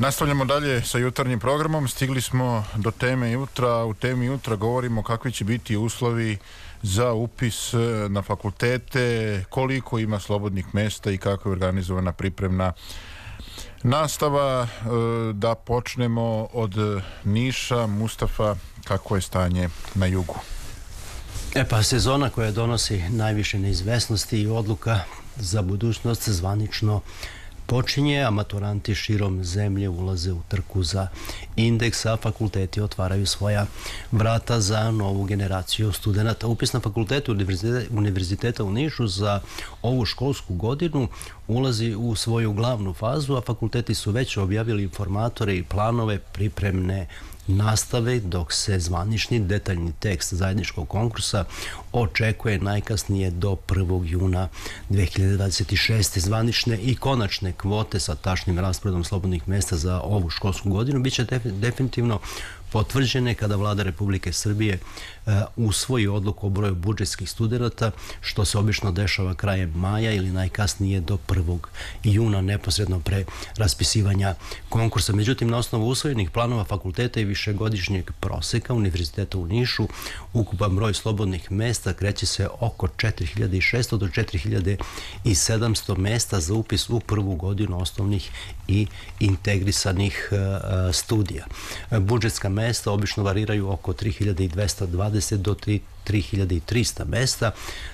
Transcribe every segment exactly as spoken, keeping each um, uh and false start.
Nastavljamo dalje sa jutarnjim programom. Stigli smo do teme jutra. U temi jutra govorimo kakvi će biti uslovi za upis na fakultete, koliko ima slobodnih mesta i kako je organizovana pripremna nastava. Da počnemo od Niša. Mustafa, kako je stanje na jugu? E pa, sezona koja donosi najviše neizvesnosti i odluka za budućnost zvanično počinje, a maturanti širom zemlje ulaze u trku za indeks, a fakulteti otvaraju svoja vrata za novu generaciju studenta. Upis na fakultetu Univerziteta u Nišu za ovu školsku godinu ulazi u svoju glavnu fazu, a fakulteti su već objavili informatore i planove pripremne nastave, dok se zvanični detaljni tekst zajedničkog konkursa očekuje najkasnije do prvog juna dve hiljade dvadeset šeste. Zvanične i konačne kvote sa tačnim rasporedom slobodnih mesta za ovu školsku godinu biće definitivno potvrđene kada Vlada Republike Srbije usvoji odluku o broju budžetskih studenata, što se obično dešava krajem maja ili najkasnije do prvog juna, neposredno pre raspisivanja konkursa. Međutim, na osnovu usvojenih planova fakulteta i višegodišnjeg proseka Univerziteta u Nišu, ukupan broj slobodnih mesta kreće se oko četiri hiljade šesto do četiri hiljade sedamsto mesta za upis u prvu godinu osnovnih i integrisanih studija. Budžetska mesta obično variraju oko tri hiljade dvesta dvadeset do tri hiljade trista mesta,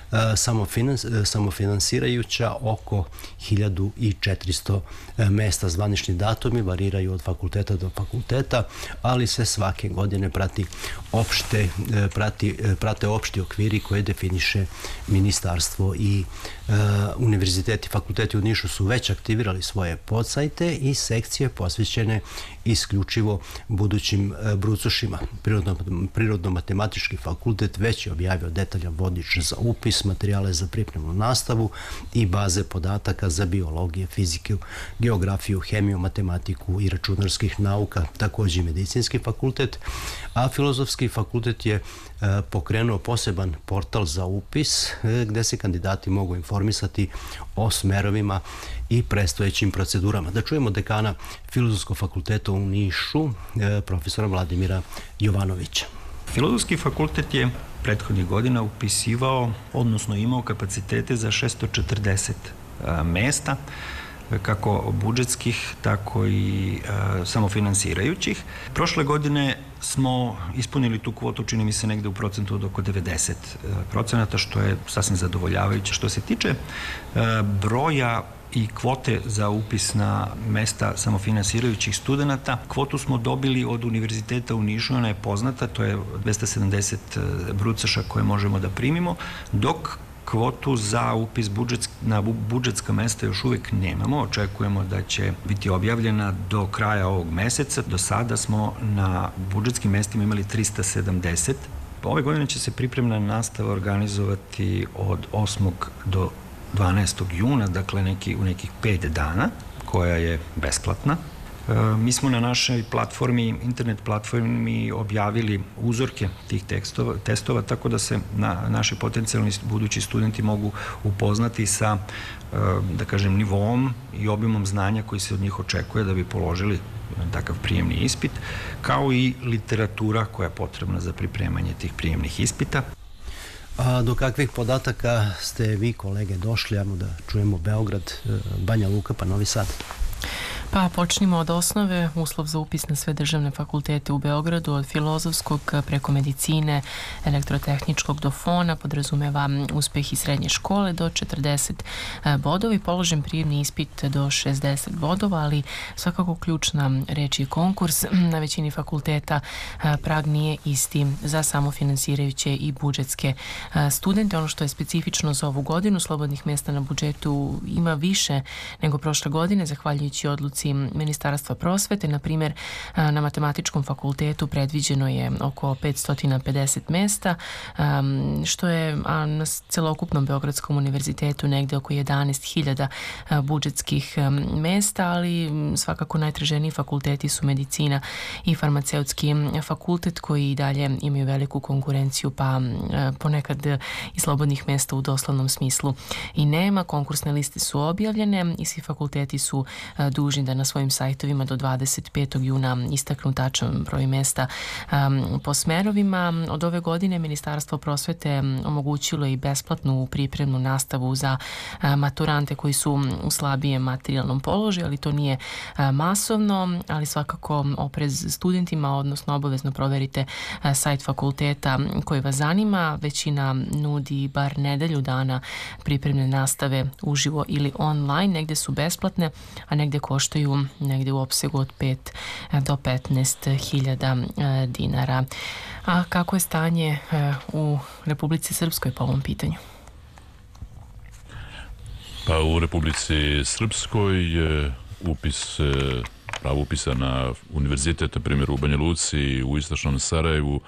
samofinansirajuća oko hiljadu četiristo mesta. Zvanični datumi variraju od fakulteta do fakulteta, ali se svake godine prati opšte, prati, prate opšti okviri koje definiše ministarstvo i uh, univerziteti. Fakulteti u Nišu su već aktivirali svoje podsajte i sekcije posvećene isključivo budućim uh, brucošima. Prirodno, Prirodno-matematički fakultet već je objavio detaljan vodič za upis, materijale za pripremnu nastavu i baze podataka za biologiju, fiziku, geografiju, hemiju, matematiku i računarskih nauka, također i medicinski fakultet, a filozofski fakultet je pokrenuo poseban portal za upis gde se kandidati mogu informisati o smerovima i predstojećim procedurama. Da čujemo dekana Filozofskog fakulteta u Nišu, profesora Vladimira Jovanovića. Filozofski fakultet je prethodnih godina upisivao, odnosno imao kapacitete za šesto četrdeset mesta, kako budžetskih, tako i samofinansirajućih. Prošle godine smo ispunili tu kvotu, čini mi se negde u procentu od oko devedeset procenata, što je sasvim zadovoljavajuće. Što se tiče broja i kvote za upis na mesta samofinansirajućih studenta, kvotu smo dobili od Univerziteta u Nišu, ona je poznata, to je dvesta sedamdeset brucaša koje možemo da primimo, dok kvotu za upis budžetsk, na budžetska mesta još uvijek nemamo. Očekujemo da će biti objavljena do kraja ovog meseca. Do sada smo na budžetskim mestima imali trista sedamdeset. Ove godine će se pripremna nastava organizovati od osmog do dvanaestog juna, dakle neki, u nekih pet dana, koja je besplatna. Mi smo na našoj platformi, internet platformi, objavili uzorke tih tekstova, testova, tako da se na, naši potencijalni budući studenti mogu upoznati sa, da kažem, nivoom i obimom znanja koji se od njih očekuje da bi položili takav prijemni ispit, kao i literatura koja je potrebna za pripremanje tih prijemnih ispita. A do kakvih podataka ste vi, kolege, došli? Ajmo da čujemo Beograd, Banja Luka pa Novi Sad. Pa počnimo od osnove. Uslov za upis na sve državne fakultete u Beogradu od filozofskog preko medicine, elektrotehničkog do fona podrazumeva uspeh iz srednje škole do četrdeset bodova i položen prijemni ispit do šezdeset bodova, ali svakako ključna reč je konkurs. Na većini fakulteta prag nije isti za samofinansirajuće i budžetske studente. Ono što je specifično za ovu godinu, slobodnih mjesta na budžetu ima više nego prošle godine, zahvaljujući odluci Ministarstva prosvete. Na primjer, na Matematičkom fakultetu predviđeno je oko petsto pedeset mesta, što je na celokupnom Beogradskom univerzitetu negde oko jedanaest hiljada budžetskih mesta, ali svakako najtraženiji fakulteti su medicina i farmaceutski fakultet, koji i dalje imaju veliku konkurenciju, pa ponekad i slobodnih mesta u doslovnom smislu i nema. Konkursne liste su objavljene i svi fakulteti su dužni da da na svojim sajtovima do dvadeset petog juna istaknu tačan broj mesta po smerovima. Od ove godine Ministarstvo prosvete omogućilo i besplatnu pripremnu nastavu za maturante koji su u slabijem materijalnom položaju, ali to nije masovno, ali svakako oprez studentima, odnosno obavezno proverite sajt fakulteta koji vas zanima. Većina nudi bar nedelju dana pripremne nastave uživo ili online, negde su besplatne, a negde koštaju negde u opsegu od pet do petnaest hiljada dinara. A kako je stanje u Republici Srpskoj po ovom pitanju? Pa u Republici Srpskoj je upis, pravo upisa na univerzitet, na primjer u Banja Luci, u istočnom Sarajevu,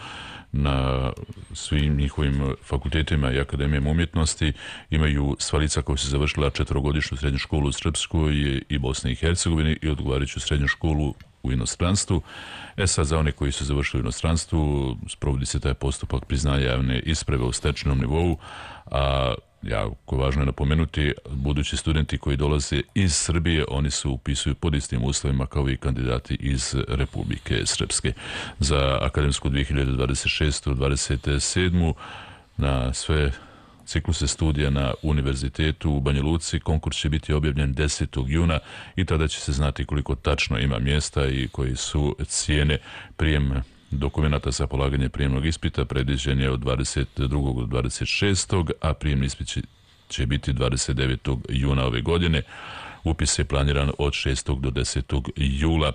na svim njihovim fakultetima i akademijama umjetnosti imaju sva lica koja su završila četvorogodišnju srednju školu u Srpskoj i Bosni i Hercegovini i odgovarajuću srednju školu u inostranstvu. E sad, za one koji su završili u inostranstvu sprovodi se taj postupak priznanja javne isprave u stečenom nivou, a jako važno je napomenuti, budući studenti koji dolaze iz Srbije, oni se upisuju pod istim uslovima kao i kandidati iz Republike Srpske. Za akademsku dvije hiljade dvadeset šeste do dvadeset sedme na sve cikluse studija na Univerzitetu u Banja Luci konkurs će biti objavljen desetog juna i tada će se znati koliko tačno ima mjesta i koji su cijene. Prijem dokumenata za polaganje prijemnog ispita predviđen je od dvadeset drugog do dvadeset šestog a prijemni ispit će biti dvadeset devetog juna ove godine. Upis je planiran od šestog do desetog jula.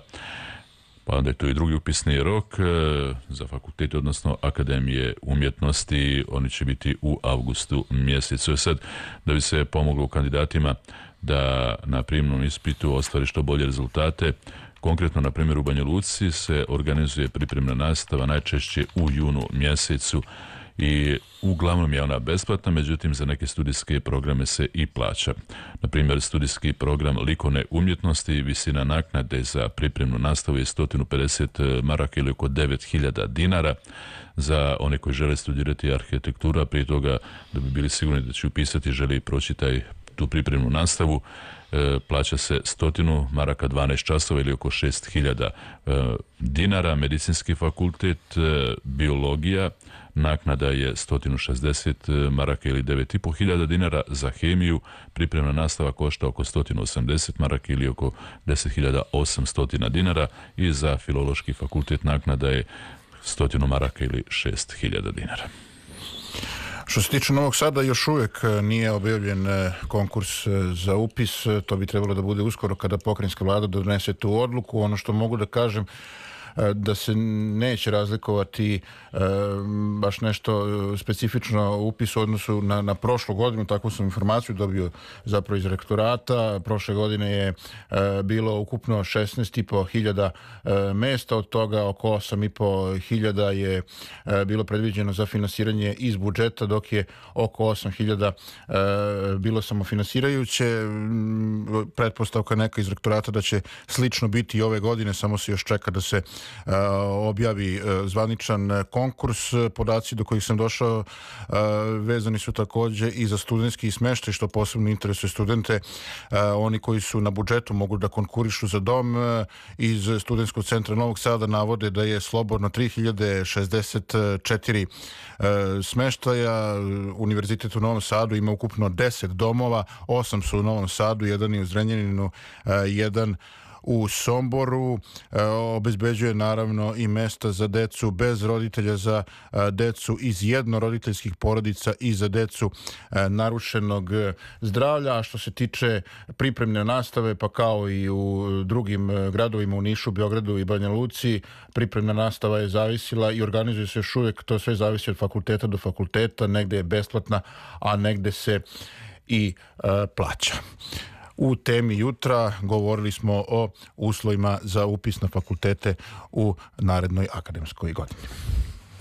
Pa onda je to i drugi upisni rok za fakultete, odnosno akademije umjetnosti. Oni će biti u avgustu mjesecu. Sad, da bi se pomoglo kandidatima da na prijemnom ispitu ostvari što bolje rezultate, konkretno, na primjer, u Banja Luci se organizuje pripremna nastava najčešće u junu mjesecu i uglavnom je ona besplatna, međutim za neke studijske programe se i plaća. Na primjer, studijski program likovne umjetnosti, visina naknade za pripremnu nastavu je sto pedeset maraka ili oko devet hiljada dinara. Za one koji žele studirati arhitektura, prije toga da bi bili sigurni da će upisati, žele i proći taj tu pripremnu nastavu, e, plaća se stotinu maraka dvanaest časova ili oko šest hiljada e, dinara. Medicinski fakultet, e, biologija, naknada je sto šezdeset maraka ili devet i po hiljada dinara. Za hemiju pripremna nastava košta oko sto osamdeset maraka ili oko deset hiljada osamsto dinara i za filološki fakultet naknada je sto maraka ili šest hiljada dinara. Što se tiče Novog Sada, još uvijek nije objavljen konkurs za upis. To bi trebalo da bude uskoro kada pokrajinska vlada donese tu odluku. Ono što mogu da kažem, da se neće razlikovati e, baš nešto specifično upis u odnosu na, na prošlu godinu. Takvu sam informaciju dobio zapravo iz rektorata. Prošle godine je e, bilo ukupno šesnaest i po hiljada e, mesta, od toga oko osam i po hiljada je e, bilo predviđeno za finansiranje iz budžeta, dok je oko osam hiljada e, bilo samofinansirajuće. Pretpostavka neka iz rektorata da će slično biti i ove godine, samo se još čeka da se objavi zvaničan konkurs. Podaci do kojih sam došao vezani su također i za studentski smještaj, što posebno interesuje studente. Oni koji su na budžetu mogu da konkurišu za dom. Iz Studentskog centra Novog Sada navode da je slobodno tri hiljade šezdeset četiri smještaja. Univerzitet u Novom Sadu ima ukupno deset domova, osam su u Novom Sadu, jedan je u Zrenjaninu, jedan u Somboru. E, obezbeđuje naravno i mesta za decu bez roditelja, za e, decu iz jednoroditeljskih porodica i za decu e, narušenog zdravlja. A što se tiče pripremne nastave, pa kao i u drugim gradovima, u Nišu, Beogradu i Banja Luci, pripremna nastava je zavisila i organizuje se još uvijek, to sve zavisi od fakulteta do fakulteta, negde je besplatna, a negde se i e, plaća. U temi jutra govorili smo o uslovima za upis na fakultete u narednoj akademskoj godini.